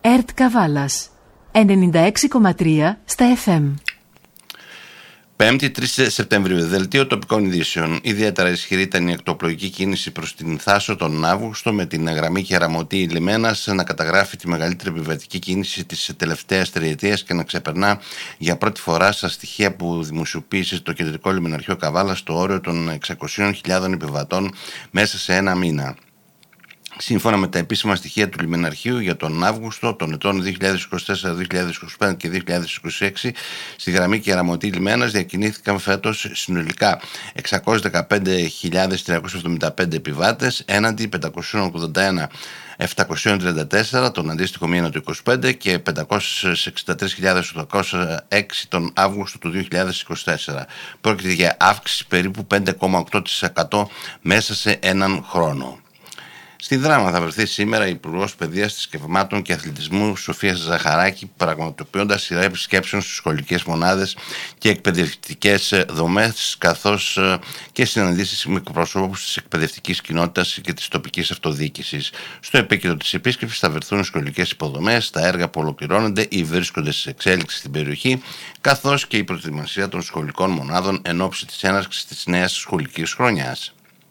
ΕΡΤ Καβάλας 96,3 στα FM. 5η 3 Σεπτεμβρίου. Δελτίο τοπικών ειδήσεων. Ιδιαίτερα ισχυρή ήταν η εκτοπλογική κίνηση προς την Θάσο τον Αύγουστο, με την γραμμή Κεραμωτή Λιμένας να καταγράφει τη μεγαλύτερη επιβατική κίνηση της τελευταίας τριετίας και να ξεπερνά για πρώτη φορά στα στοιχεία που δημοσιοποίησε το Κεντρικό Λιμεναρχείο Καβάλας το όριο των 600.000 επιβατών μέσα σε ένα μήνα. Σύμφωνα με τα επίσημα στοιχεία του Λιμεναρχείου για τον Αύγουστο των ετών 2024, 2025 και 2026, στη γραμμή Κεραμωτή Λιμένας διακινήθηκαν φέτος συνολικά 615.375 επιβάτες έναντι 581.734 τον αντίστοιχο μήνα του 2025 και 563.806 τον Αύγουστο του 2024. Πρόκειται για αύξηση περίπου 5,8% μέσα σε έναν χρόνο. Στη Δράμα θα βρεθεί σήμερα η Υπουργός Παιδείας, Θρησκευμάτων και Αθλητισμού Σοφία Ζαχαράκη, πραγματοποιώντας σειρά επισκέψεων στις σχολικές μονάδες και εκπαιδευτικές δομές, καθώς και συναντήσεις με εκπροσώπους της εκπαιδευτικής κοινότητας και της τοπικής αυτοδιοίκησης. Στο επίκεντρο της επίσκεψης θα βρεθούν οι σχολικές υποδομές, τα έργα που ολοκληρώνονται ή βρίσκονται σε εξέλιξη στην περιοχή, καθώς και η προετοιμασία των σχολικών μονάδων εν ώψη της έναρξης της νέας σχολικής χρονιάς.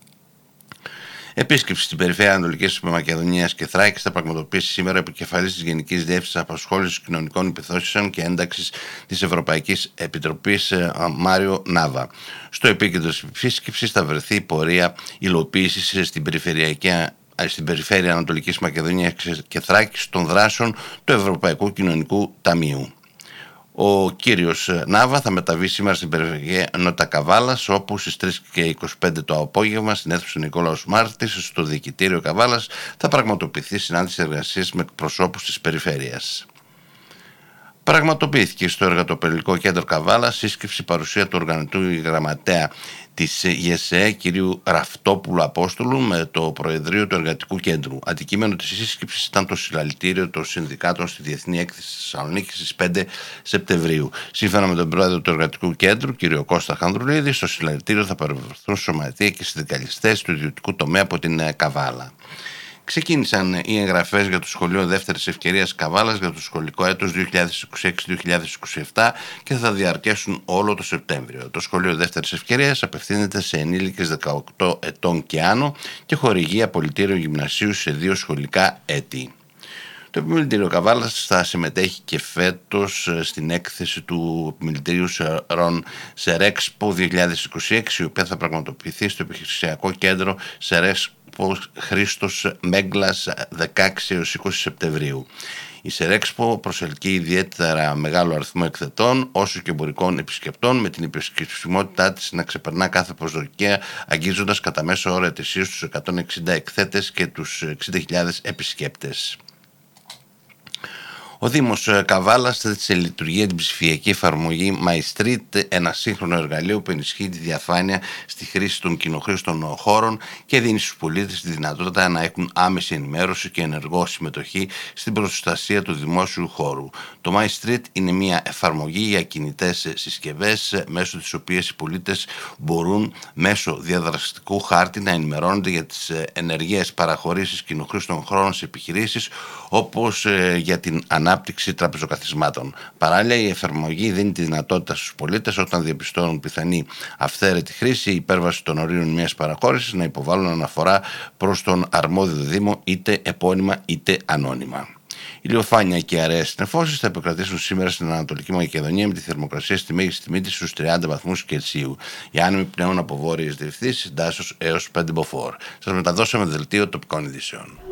Επίσκεψη στην περιφέρεια Ανατολικής Μακεδονίας και Θράκης θα πραγματοποιήσει σήμερα ο επικεφαλής της Γενικής Διεύθυνσης Απασχόλησης Κοινωνικών Υποθέσεων και Ένταξης της Ευρωπαϊκής Επιτροπής Μάριο Νάβα. Στο επίκεντρο της επίσκεψης θα βρεθεί η πορεία υλοποίησης στην περιφέρεια Ανατολικής Μακεδονίας και Θράκης των δράσεων του Ευρωπαϊκού Κοινωνικού Ταμείου. Ο κύριος Νάβα θα μεταβεί σήμερα στην περιφερειακή ενότητα Καβάλας, όπου στις 3:25 το απόγευμα στην αίθουσα Νικόλαος Μάρτης στο Διοικητήριο Καβάλας θα πραγματοποιηθεί συνάντηση εργασίας με εκπροσώπους της περιφέρειας. Πραγματοποιήθηκε στο Εργατοπαιδευτικό Κέντρο Καβάλα σύσκεψη παρουσία του οργανωτού γραμματέα της ΓΕΣΕ κ. Ραφτόπουλου Απόστολου με το Προεδρείο του Εργατικού Κέντρου. Αντικείμενο της σύσκεψης ήταν το συλλαλητήριο των συνδικάτων στη Διεθνή Έκθεση της Θεσσαλονίκης στις 5 Σεπτεμβρίου. Σύμφωνα με τον Πρόεδρο του Εργατικού Κέντρου, κ. Κώστα Χανδρουλίδη, στο συλλαλητήριο θα παρευρεθούν σωματεία και συνδικαλιστές του ιδιωτικού τομέα από την Καβάλα. Ξεκίνησαν οι εγγραφές για το Σχολείο Δεύτερης Ευκαιρίας Καβάλας για το σχολικό έτος 2026-2027 και θα διαρκέσουν όλο το Σεπτέμβριο. Το Σχολείο Δεύτερης Ευκαιρίας απευθύνεται σε ενήλικες 18 ετών και άνω και χορηγεί απολυτήριο γυμνασίου σε 2 σχολικά έτη. Το Επιμελητήριο Καβάλας θα συμμετέχει και φέτος στην έκθεση του Επιμελητηρίου Σερέξπο 2026, η οποία θα πραγματοποιηθεί στο επιχειρησιακό κέντρο Σερέξπο Χρήστος Μέγκλας 16-20 Σεπτεμβρίου. Η Σερέξπο προσελκύει ιδιαίτερα μεγάλο αριθμό εκθετών όσο και εμπορικών επισκεπτών, με την επισκεψιμότητά της να ξεπερνά κάθε προσδοκία, αγγίζοντας κατά μέσο όρο ετησίως τους 160 εκθέτες και τους 60.000 επισκέπτες. Ο Δήμος Καβάλας θέτει σε λειτουργία την ψηφιακή εφαρμογή My Street, ένα σύγχρονο εργαλείο που ενισχύει τη διαφάνεια στη χρήση των κοινοχρήστων χώρων και δίνει στους πολίτες τη δυνατότητα να έχουν άμεση ενημέρωση και ενεργό συμμετοχή στην προστασία του δημόσιου χώρου. Το My Street είναι μια εφαρμογή για κινητές συσκευές, μέσω της οποίας οι πολίτες μπορούν μέσω διαδραστικού χάρτη να ενημερώνονται για τις ενεργές παραχωρήσεις κοινοχρήστων χώρων σε επιχειρήσεις, όπως για την ανάπτυξη τραπεζοκαθισμάτων. Παράλληλα, η εφαρμογή δίνει τη δυνατότητα στους πολίτες, όταν διαπιστώνουν πιθανή αυθαίρετη χρήση ή υπέρβαση των ορίων μιας παραχώρησης, να υποβάλουν αναφορά προς τον αρμόδιο Δήμο, είτε επώνυμα είτε ανώνυμα. Ηλιοφάνεια και αραιές νεφώσεις θα επικρατήσουν σήμερα στην Ανατολική Μακεδονία, με τη θερμοκρασία στη μέγιστη τιμή της στους 30 βαθμούς Κελσίου. Οι άνεμοι πνέουν από βόρειες διευθύνσεις, δάσος έως 5 μποφόρ. Σας μεταδώσαμε δελτίο τοπικών ειδήσεων.